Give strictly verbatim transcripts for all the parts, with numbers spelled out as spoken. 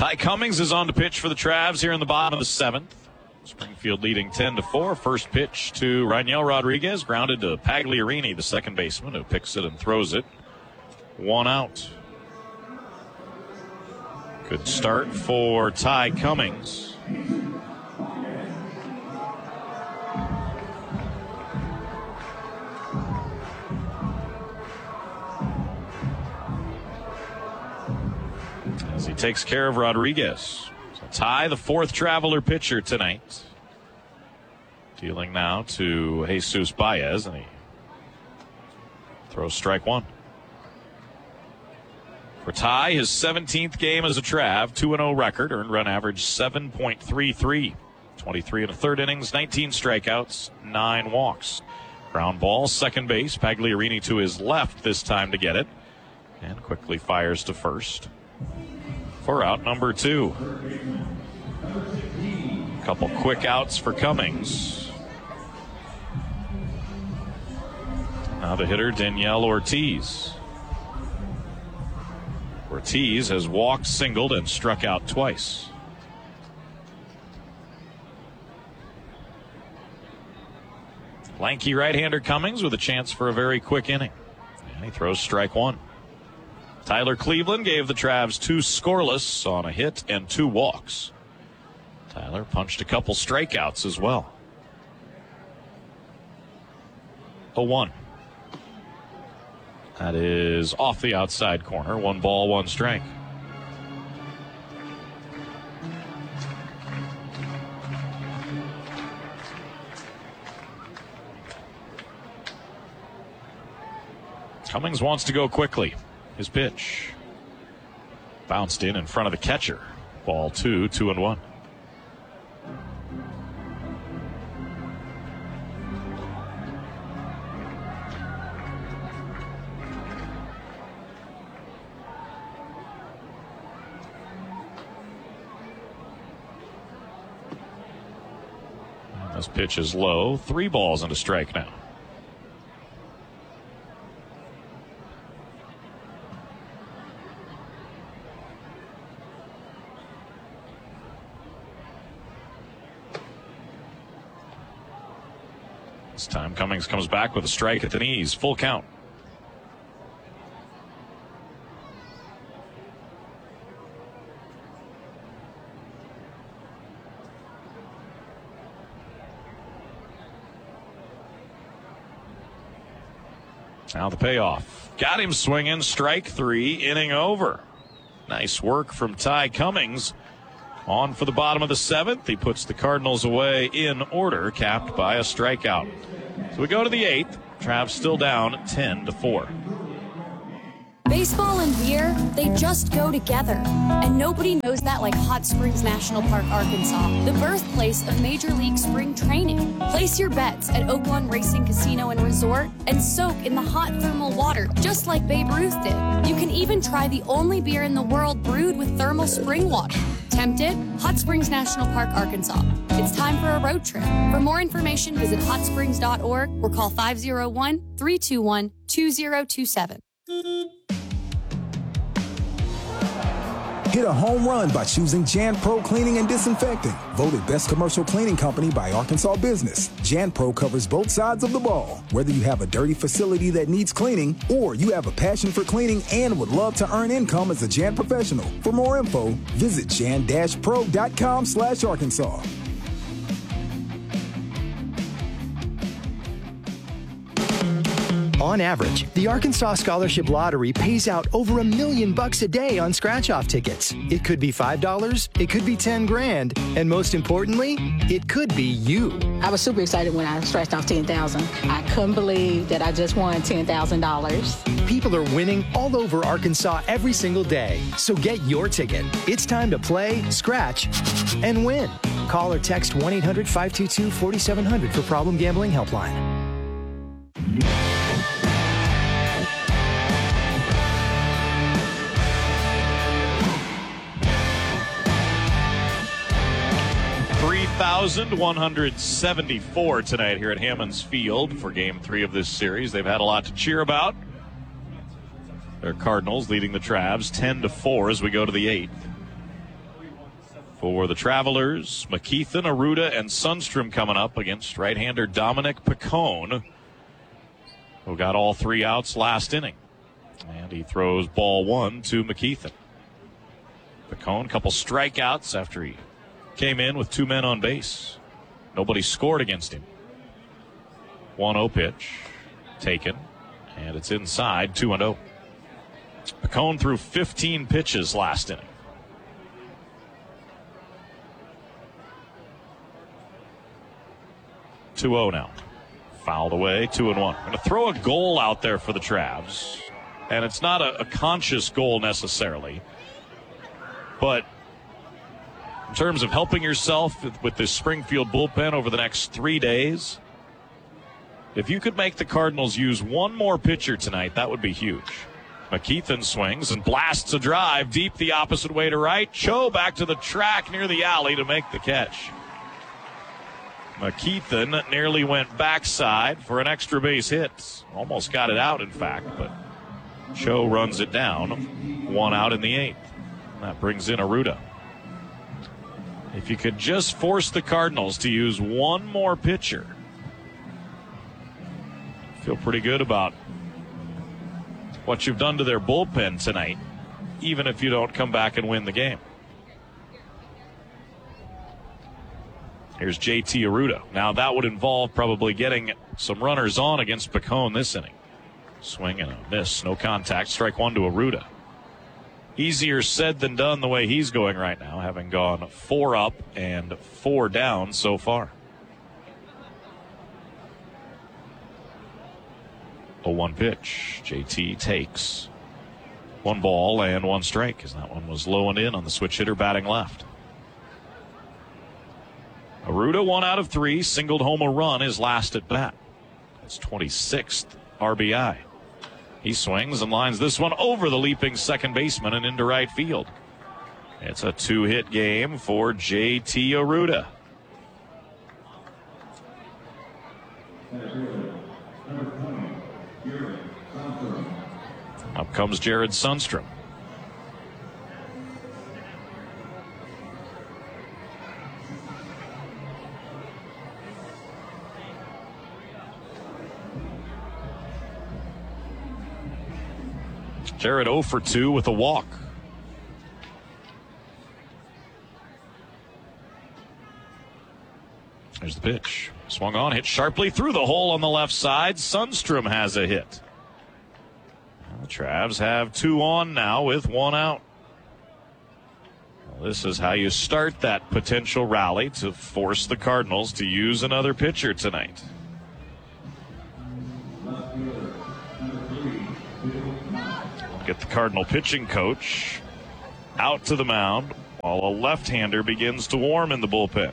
Ty Cummings is on to pitch for the Travs here in the bottom of the seventh. Springfield leading ten to four. First pitch to Rainiel Rodriguez, grounded to Pagliarini, the second baseman, who picks it and throws it. One out. Good start for Ty Cummings. As he takes care of Rodriguez. So Ty, the fourth Traveler pitcher tonight. Dealing now to Jesus Baez, and he throws strike one. For Ty, his seventeenth game as a Trav, two and oh record, earned run average seven point three three. twenty-three and a third innings, nineteen strikeouts, nine walks. Ground ball, second base, Pagliarini to his left this time to get it, and quickly fires to first for out number two. Couple quick outs for Cummings. Now the hitter, Danielle Ortiz. Ortiz has walked, singled, and struck out twice. Lanky right-hander Cummings with a chance for a very quick inning. And he throws strike one. Tyler Cleveland gave the Travs two scoreless on a hit and two walks. Tyler punched a couple strikeouts as well. oh one. That is off the outside corner. One ball, one strike. Cummings wants to go quickly. His pitch bounced in in front of the catcher. Ball two, two and one. And this pitch is low. Three balls and a strike now. This time Cummings comes back with a strike at the knees. Full count. Now the payoff. Got him swinging. Strike three. Inning over. Nice work from Ty Cummings. On for the bottom of the seventh. He puts the Cardinals away in order, capped by a strikeout. So we go to the eighth. Travs still down ten to four. Baseball and beer, they just go together. And nobody knows that like Hot Springs National Park, Arkansas, the birthplace of Major League Spring Training. Place your bets at Oaklawn Racing Casino and Resort and soak in the hot thermal water, just like Babe Ruth did. You can even try the only beer in the world brewed with thermal spring water. Tempted? Hot Springs National Park, Arkansas. It's time for a road trip. For more information, visit hot springs dot org or call five oh one, three two one, two oh two seven. Hit a home run by choosing Jan Pro Cleaning and Disinfecting. Voted best commercial cleaning company by Arkansas Business. Jan Pro covers both sides of the ball. Whether you have a dirty facility that needs cleaning or you have a passion for cleaning and would love to earn income as a Jan professional. For more info, visit jan dash pro dot com slash Arkansas. On average, the Arkansas Scholarship Lottery pays out over a million bucks a day on scratch-off tickets. It could be five dollars, it could be ten grand, and most importantly, it could be you. I was super excited when I scratched off ten thousand dollars. I couldn't believe that I just won ten thousand dollars. People are winning all over Arkansas every single day. So get your ticket. It's time to play, scratch, and win. Call or text one eight hundred, five two two, four seven zero zero for Problem Gambling Helpline. three thousand one hundred seventy-four tonight here at Hammons Field for game three of this series. They've had a lot to cheer about. Their Cardinals leading the Travs ten to four as we go to the eighth. For the Travelers, McKeithen, Aruda, and Sundstrom coming up against right-hander Dominic Picone, who got all three outs last inning. And he throws ball one to McKeithen. Picone, couple strikeouts after he came in with two men on base. Nobody scored against him. one oh pitch taken, and it's inside, two and oh. Picone threw fifteen pitches last inning. two oh now. Fouled away, two and one. I'm going to throw a goal out there for the Travs, and it's not a, a conscious goal necessarily, but in terms of helping yourself with, with this Springfield bullpen over the next three days, if you could make the Cardinals use one more pitcher tonight, that would be huge. McKeithen swings and blasts a drive deep the opposite way to right. Cho back to the track near the alley to make the catch. McKeithen nearly went backside for an extra base hit. Almost got it out, in fact, but Cho runs it down. One out in the eighth. That brings in Aruda. If you could just force the Cardinals to use one more pitcher, feel pretty good about what you've done to their bullpen tonight, even if you don't come back and win the game. Here's J T Aruda. Now that would involve probably getting some runners on against Picone this inning. Swing and a miss, no contact, strike one to Aruda. Easier said than done the way he's going right now, having gone four up and four down so far. oh one pitch. J T takes one ball and one strike, as that one was low and in on the switch hitter batting left. Aruda, one out of three, singled home a run his last at bat. That's twenty-sixth R B I. He swings and lines this one over the leaping second baseman and into right field. It's a two-hit game for J T Aruda. Up comes Jared Sundstrom. Jared oh for two with a walk. There's the pitch. Swung on, hit sharply through the hole on the left side. Sundstrom has a hit. Well, the Travs have two on now with one out. Well, this is how you start that potential rally to force the Cardinals to use another pitcher tonight. Get the Cardinal pitching coach out to the mound while a left-hander begins to warm in the bullpen.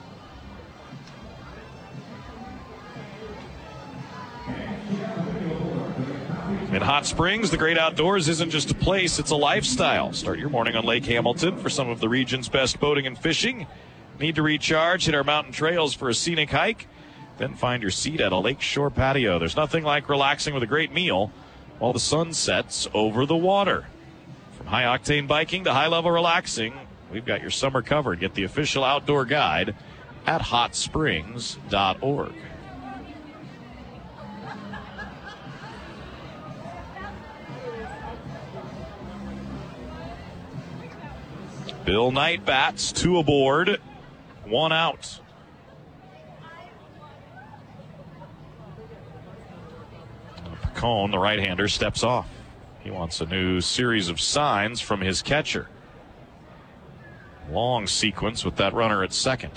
In Hot Springs, the great outdoors isn't just a place, it's a lifestyle. Start your morning on Lake Hamilton for some of the region's best boating and fishing. Need to recharge? Hit our mountain trails for a scenic hike. Then find your seat at a lakeshore patio. There's nothing like relaxing with a great meal while the sun sets over the water. From high-octane biking to high-level relaxing, we've got your summer covered. Get the official outdoor guide at hot springs dot org. Bill Knight bats, two aboard, one out. Picone, the right-hander, steps off. He wants a new series of signs from his catcher. Long sequence with that runner at second.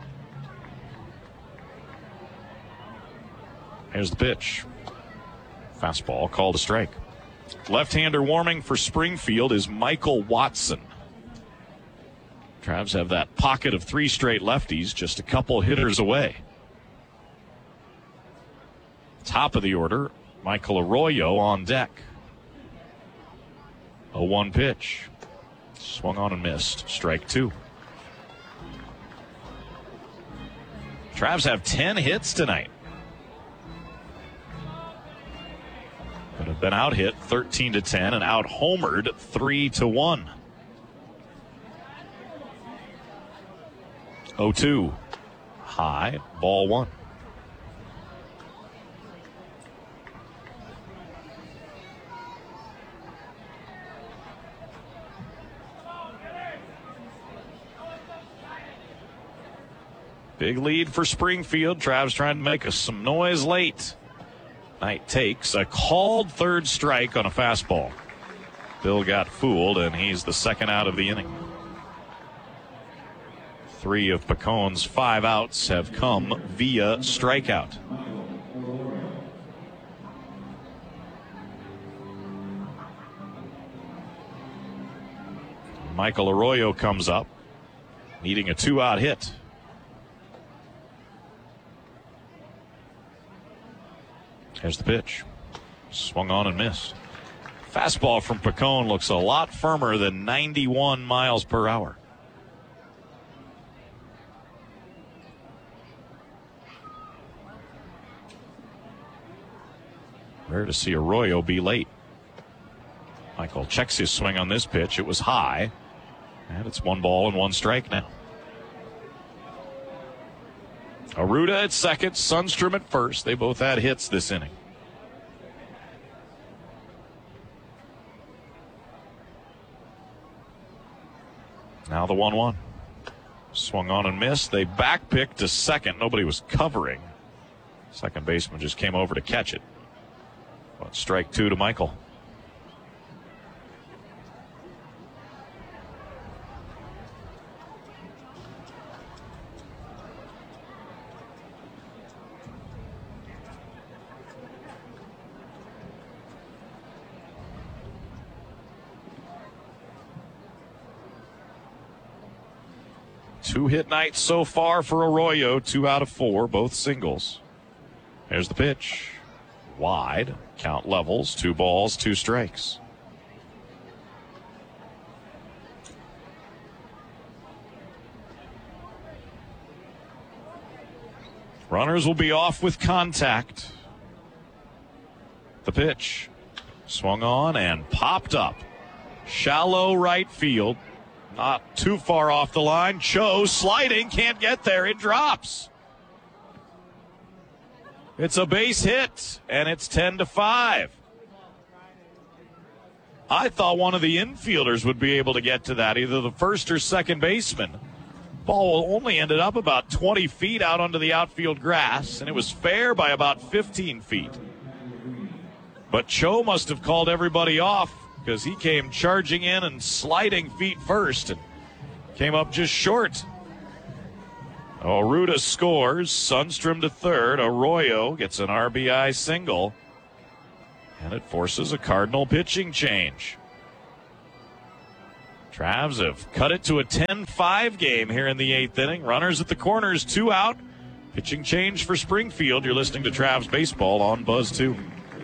Here's the pitch. Fastball called a strike. Left-hander warming for Springfield is Michael Watson. Travs have that pocket of three straight lefties, just a couple hitters away. Top of the order, Michael Arroyo on deck. A one pitch. Swung on and missed. Strike two. Travs have ten hits tonight, but have been out hit thirteen to ten and out homered three to one. oh two. High, ball one. Big lead for Springfield. Trav's trying to make us some noise late. Knight takes a called third strike on a fastball. Bill got fooled, and he's the second out of the inning. Three of Picone's five outs have come via strikeout. Michael Arroyo comes up, needing a two-out hit. Here's the pitch. Swung on and missed. Fastball from Picone looks a lot firmer than ninety-one miles per hour. Rare to see Arroyo be late. Michael checks his swing on this pitch. It was high. And it's one ball and one strike now. Arruda at second, Sundstrom at first. They both had hits this inning. Now the one one. Swung on and missed. They backpicked to second. Nobody was covering. Second baseman just came over to catch it. But strike two to Michael. Two hit nights so far for Arroyo, two out of four, both singles. There's the pitch. Wide, count levels, two balls, two strikes. Runners will be off with contact. The pitch. Swung on and popped up. Shallow right field. Not too far off the line. Cho sliding, can't get there. It drops. It's a base hit, and it's ten to five. I thought one of the infielders would be able to get to that, either the first or second baseman. Ball only ended up about twenty feet out onto the outfield grass, and it was fair by about fifteen feet. But Cho must have called everybody off, because he came charging in and sliding feet first and came up just short. Arruda scores. Sundstrom to third. Arroyo gets an R B I single. And it forces a Cardinal pitching change. Travs have cut it to a ten five game here in the eighth inning. Runners at the corners, two out. Pitching change for Springfield. You're listening to Travs Baseball on Buzz two.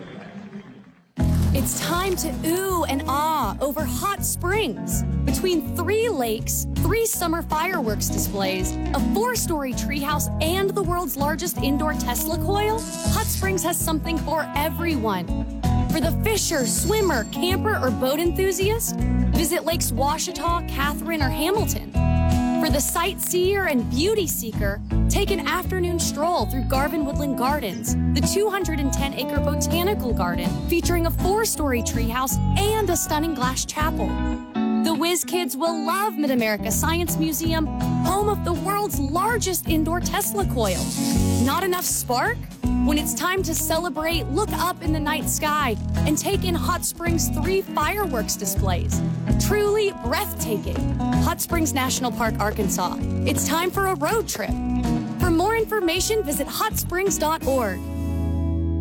It's time to ooh and ah over Hot Springs. Between three lakes, three summer fireworks displays, a four-story treehouse, and the world's largest indoor Tesla coil, Hot Springs has something for everyone. For the fisher, swimmer, camper, or boat enthusiast, visit Lakes Washita, Catherine, or Hamilton. For the sightseer and beauty seeker, take an afternoon stroll through Garvin Woodland Gardens, the two hundred ten acre botanical garden featuring a four-story treehouse and a stunning glass chapel. The Whiz Kids will love Mid-America Science Museum, home of the world's largest indoor Tesla coil. Not enough spark? When it's time to celebrate, look up in the night sky and take in Hot Springs' three fireworks displays. Truly breathtaking. Hot Springs National Park, Arkansas. It's time for a road trip. For more information, visit hot springs dot org.